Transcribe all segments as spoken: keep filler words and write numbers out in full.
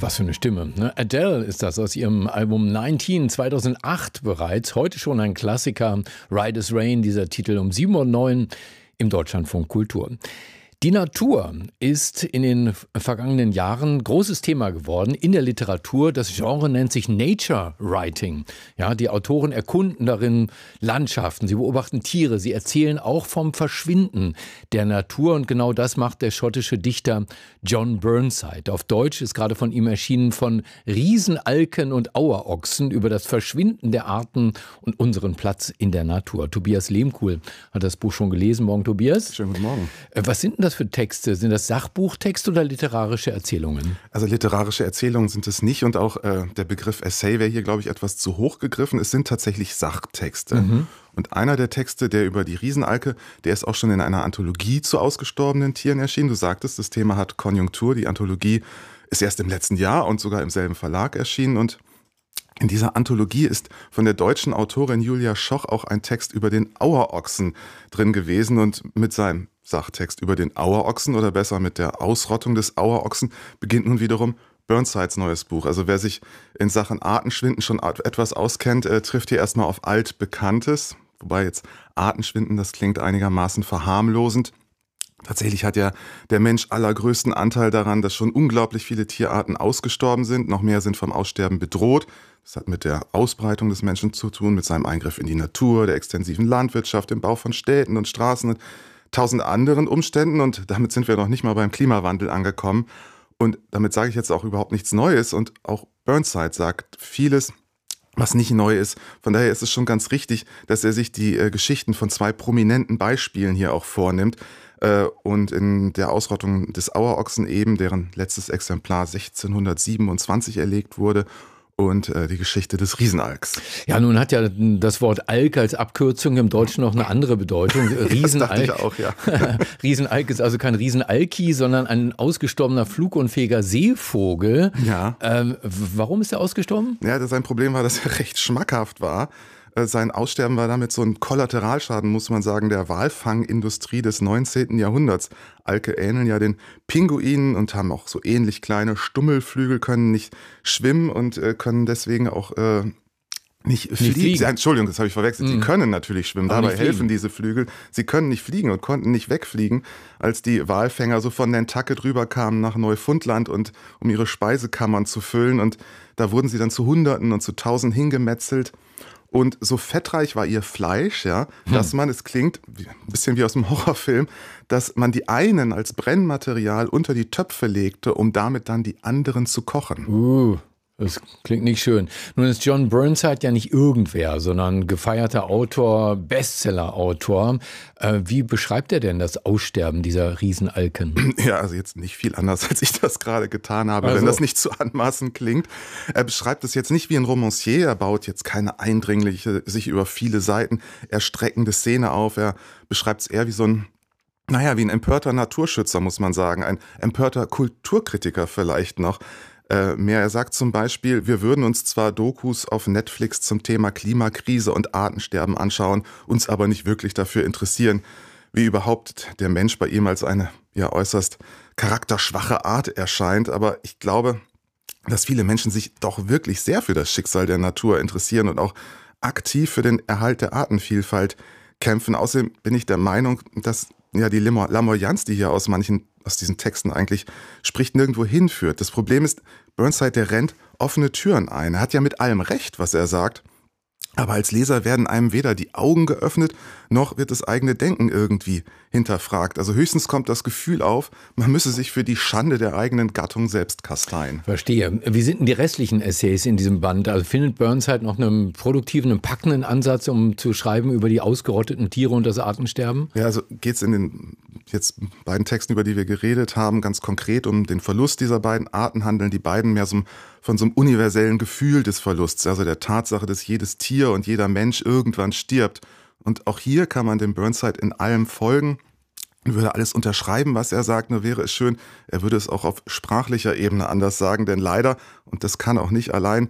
Was für eine Stimme, ne? Adele ist das aus ihrem Album neunzehn, zweitausendacht bereits. Heute schon ein Klassiker. Ride is Rain, dieser Titel um sieben Uhr neun im Deutschlandfunk Kultur. Die Natur ist in den vergangenen Jahren großes Thema geworden in der Literatur. Das Genre nennt sich Nature Writing. Ja, die Autoren erkunden darin Landschaften, sie beobachten Tiere, sie erzählen auch vom Verschwinden der Natur. Und genau das macht der schottische Dichter John Burnside. Auf Deutsch ist gerade von ihm erschienen von Riesenalken und Auerochsen über das Verschwinden der Arten und unseren Platz in der Natur. Tobias Lehmkuhl hat das Buch schon gelesen. Morgen, Tobias. Schönen guten Morgen. Was sind denn das für Texte? Sind das Sachbuchtexte oder literarische Erzählungen? Also literarische Erzählungen sind es nicht und auch äh, der Begriff Essay wäre hier, glaube ich, etwas zu hoch gegriffen. Es sind tatsächlich Sachtexte. Mhm. Und einer der Texte, der über die Riesenalke, der ist auch schon in einer Anthologie zu ausgestorbenen Tieren erschienen. Du sagtest, das Thema hat Konjunktur. Die Anthologie ist erst im letzten Jahr und sogar im selben Verlag erschienen. Und in dieser Anthologie ist von der deutschen Autorin Julia Schoch auch ein Text über den Auerochsen drin gewesen. Und mit seinem Sachtext über den Auerochsen oder besser mit der Ausrottung des Auerochsen beginnt nun wiederum Burnsides neues Buch. Also wer sich in Sachen Artenschwinden schon etwas auskennt, äh, trifft hier erstmal auf Altbekanntes. Wobei jetzt Artenschwinden, das klingt einigermaßen verharmlosend. Tatsächlich hat ja der Mensch allergrößten Anteil daran, dass schon unglaublich viele Tierarten ausgestorben sind. Noch mehr sind vom Aussterben bedroht. Das hat mit der Ausbreitung des Menschen zu tun, mit seinem Eingriff in die Natur, der extensiven Landwirtschaft, dem Bau von Städten und Straßen und tausend anderen Umständen. Und damit sind wir noch nicht mal beim Klimawandel angekommen. Und damit sage ich jetzt auch überhaupt nichts Neues. Und auch Burnside sagt vieles, was nicht neu ist. Von daher ist es schon ganz richtig, dass er sich die äh, Geschichten von zwei prominenten Beispielen hier auch vornimmt. Äh, und in der Ausrottung des Auerochsen eben, deren letztes Exemplar sechzehnhundertsiebenundzwanzig erlegt wurde, und äh, die Geschichte des Riesenalks. Ja, nun hat ja das Wort Alk als Abkürzung im Deutschen noch eine andere Bedeutung. Riesenalk. Das dachte ich auch, ja. Riesenalk ist also kein Riesenalki, sondern ein ausgestorbener flugunfähiger Seevogel. Ja. Ähm, warum ist er ausgestorben? Ja, sein Problem war, dass er recht schmackhaft war. Sein Aussterben war damit so ein Kollateralschaden, muss man sagen, der Walfangindustrie des neunzehnten Jahrhunderts. Alke ähneln ja den Pinguinen und haben auch so ähnlich kleine Stummelflügel, können nicht schwimmen und äh, können deswegen auch äh, nicht, nicht fliegen. fliegen. Sie, Entschuldigung, das habe ich verwechselt. Mhm. Sie können natürlich schwimmen, aber dabei helfen diese Flügel. Sie können nicht fliegen und konnten nicht wegfliegen, als die Walfänger so von Nantucket rüberkamen nach Neufundland und um ihre Speisekammern zu füllen. Und da wurden sie dann zu Hunderten und zu Tausend hingemetzelt. Und so fettreich war ihr Fleisch, ja, hm. dass man, es klingt ein bisschen wie aus einem Horrorfilm, dass man die einen als Brennmaterial unter die Töpfe legte, um damit dann die anderen zu kochen. Uh. Das klingt nicht schön. Nun ist John Burnside ja nicht irgendwer, sondern gefeierter Autor, Bestseller-Autor. Äh, wie beschreibt er denn das Aussterben dieser Riesenalken? Ja, also jetzt nicht viel anders, als ich das gerade getan habe, also, wenn das nicht zu anmaßend klingt. Er beschreibt es jetzt nicht wie ein Romancier, er baut jetzt keine eindringliche, sich über viele Seiten erstreckende Szene auf. Er beschreibt es eher wie so ein Naja, wie ein empörter Naturschützer, muss man sagen, ein empörter Kulturkritiker vielleicht noch. Äh, mehr, er sagt zum Beispiel, wir würden uns zwar Dokus auf Netflix zum Thema Klimakrise und Artensterben anschauen, uns aber nicht wirklich dafür interessieren, wie überhaupt der Mensch bei ihm als eine ja äußerst charakterschwache Art erscheint. Aber ich glaube, dass viele Menschen sich doch wirklich sehr für das Schicksal der Natur interessieren und auch aktiv für den Erhalt der Artenvielfalt kämpfen. Außerdem bin ich der Meinung, dass ja die Lamoyanz, die hier aus manchen aus diesen Texten eigentlich spricht, nirgendwo hinführt. Das Problem ist, Burnside, der rennt offene Türen ein. Er hat ja mit allem recht, was er sagt. Aber als Leser werden einem weder die Augen geöffnet, noch wird das eigene Denken irgendwie hinterfragt. Also höchstens kommt das Gefühl auf, man müsse sich für die Schande der eigenen Gattung selbst kasteien. Verstehe. Wie sind denn die restlichen Essays in diesem Band? Also findet Burnside noch einen produktiven, einen packenden Ansatz, um zu schreiben über die ausgerotteten Tiere und das Artensterben? Ja, also geht es in den jetzt beiden Texten, über die wir geredet haben, ganz konkret um den Verlust dieser beiden Arten, handeln die beiden mehr so von so einem universellen Gefühl des Verlusts, also der Tatsache, dass jedes Tier und jeder Mensch irgendwann stirbt. Und auch hier kann man dem Burnside in allem folgen. Ich würde alles unterschreiben, was er sagt, nur wäre es schön, er würde es auch auf sprachlicher Ebene anders sagen, denn leider, und das kann auch nicht allein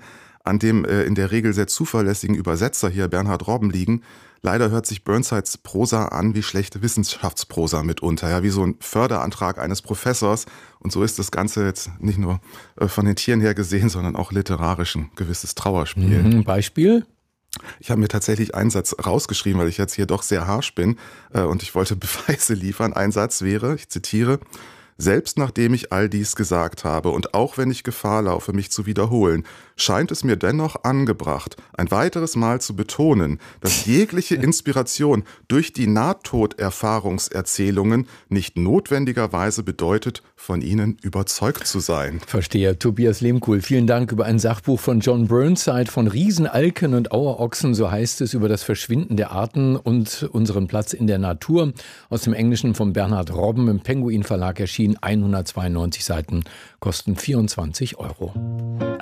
an dem äh, in der Regel sehr zuverlässigen Übersetzer hier Bernhard Robben liegen. Leider hört sich Burnsides Prosa an wie schlechte Wissenschaftsprosa mitunter, ja, wie so ein Förderantrag eines Professors. Und so ist das Ganze jetzt nicht nur äh, von den Tieren her gesehen, sondern auch literarisch ein gewisses Trauerspiel. Mhm, Beispiel? Ich habe mir tatsächlich einen Satz rausgeschrieben, weil ich jetzt hier doch sehr harsch bin äh, und ich wollte Beweise liefern. Ein Satz wäre, ich zitiere: Selbst nachdem ich all dies gesagt habe und auch wenn ich Gefahr laufe, mich zu wiederholen, scheint es mir dennoch angebracht, ein weiteres Mal zu betonen, dass jegliche Inspiration durch die Nahtoderfahrungserzählungen nicht notwendigerweise bedeutet, von ihnen überzeugt zu sein. Verstehe. Tobias Lehmkuhl, vielen Dank über ein Sachbuch von John Burnside von Riesenalken und Auerochsen, so heißt es, über das Verschwinden der Arten und unseren Platz in der Natur. Aus dem Englischen von Bernhard Robben im Penguin Verlag erschienen, hundertzweiundneunzig Seiten, kosten vierundzwanzig Euro.